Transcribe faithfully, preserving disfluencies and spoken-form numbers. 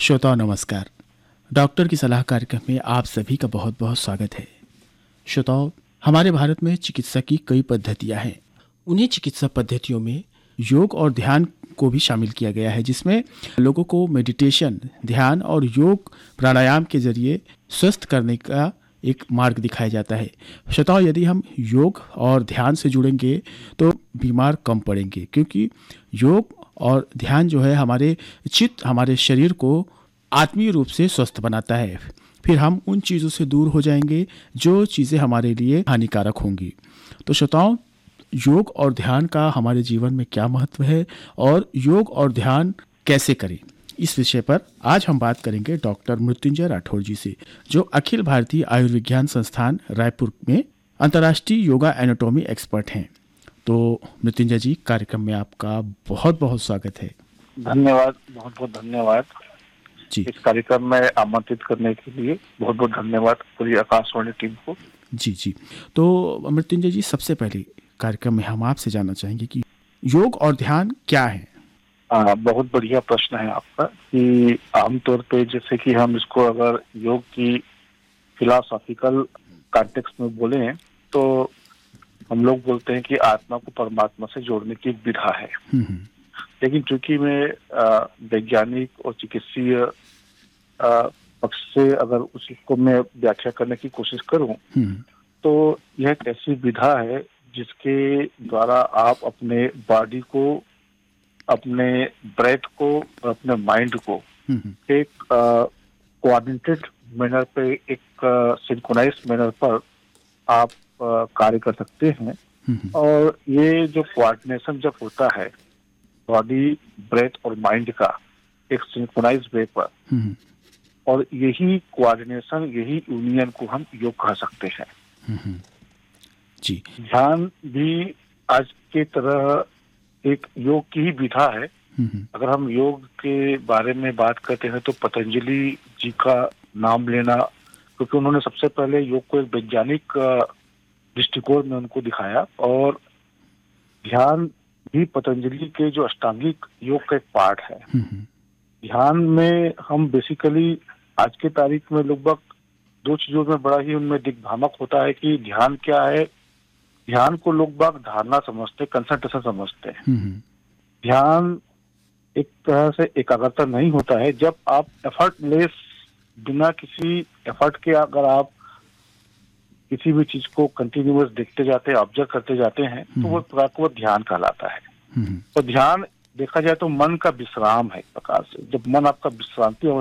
श्रोताओं नमस्कार। डॉक्टर की सलाह कार्यक्रम में आप सभी का बहुत बहुत स्वागत है। श्रोताओं, हमारे भारत में चिकित्सा की कई पद्धतियां हैं। उन्हीं चिकित्सा पद्धतियों में योग और ध्यान को भी शामिल किया गया है, जिसमें लोगों को मेडिटेशन, ध्यान और योग प्राणायाम के जरिए स्वस्थ करने का एक मार्ग दिखाया जाता है। श्रोताओं, यदि हम योग और ध्यान से जुड़ेंगे तो बीमार कम पड़ेंगे, क्योंकि योग और ध्यान जो है हमारे चित्त, हमारे शरीर को आत्मीय रूप से स्वस्थ बनाता है। फिर हम उन चीज़ों से दूर हो जाएंगे जो चीज़ें हमारे लिए हानिकारक होंगी। तो श्रोताओं, योग और ध्यान का हमारे जीवन में क्या महत्व है और योग और ध्यान कैसे करें, इस विषय पर आज हम बात करेंगे डॉक्टर मृत्युंजय राठौर जी से, जो अखिल भारतीय आयुर्विज्ञान संस्थान रायपुर में अंतर्राष्ट्रीय योगा एनाटॉमी एक्सपर्ट हैं। तो मृत्युंजय जी, कार्यक्रम में आपका बहुत बहुत स्वागत है। धन्यवाद, बहुत बहुत धन्यवाद जी इस कार्यक्रम में आमंत्रित करने के लिए। बहुत बहुत धन्यवाद पूरी आकाशवाणी टीम को। जी जी तो मृत्युंजय जी, सबसे पहले कार्यक्रम में हम आपसे जानना चाहेंगे कि योग और ध्यान क्या है। आ, बहुत बढ़िया प्रश्न है आपका कि आमतौर पे जैसे कि हम इसको अगर योग की फिलोसॉफिकल कॉन्टेक्स्ट में बोले तो हम लोग बोलते हैं कि आत्मा को परमात्मा से जोड़ने की एक विधा है। हम्म, हम्म, लेकिन चूंकि मैं आ, वैज्ञानिक और चिकित्सीय आ, पक्ष से अगर उसको मैं व्याख्या करने की कोशिश करूं हम्म, तो यह एक ऐसी विधा है जिसके द्वारा आप अपने बॉडी को, अपने ब्रेथ को और अपने माइंड को हम्म, एक कोऑर्डिनेटेड मैनर पे, एक सिंक्रोनाइज्ड मैनर पर आप आ, कार्य कर सकते हैं। हम्म, और ये जो कोऑर्डिनेशन जब होता है बॉडी, ब्रेथ और माइंड का एक सिंक्रोनाइज्ड वे पर, हम्म, और यही कोऑर्डिनेशन, यही यूनियन को हम योग कह सकते हैं। हम्म, जी ध्यान भी आज के तरह एक योग की ही विधा है। हम्म, अगर हम योग के बारे में बात करते हैं तो पतंजलि जी का नाम लेना, क्योंकि उन्होंने सबसे पहले योग को एक वैज्ञानिक दृष्टिकोण में उनको दिखाया। और ध्यान भी पतंजलि के जो अष्टांगिक योग का एक पार्ट है। हम्म, ध्यान में हम बेसिकली आज के तारीख में लगभग दो चीजों में बड़ा ही उनमें दिग्भ्रामक होता है कि ध्यान क्या है। ध्यान को लोग बाग धारणा समझते, कंसंट्रेशन समझते हैं। हम्म, ध्यान एक तरह से एकाग्रता नहीं होता है। जब आप एफर्टलेस, बिना किसी एफर्ट के अगर आप किसी भी चीज को कंटिन्यूअस देखते जाते हैं, ऑब्जर्व करते जाते हैं, तो वो प्रकार को ध्यान कहलाता है। हम्म, तो ध्यान देखा जाए तो मन का विश्राम है एक प्रकार से। जब मन आपका विश्रांति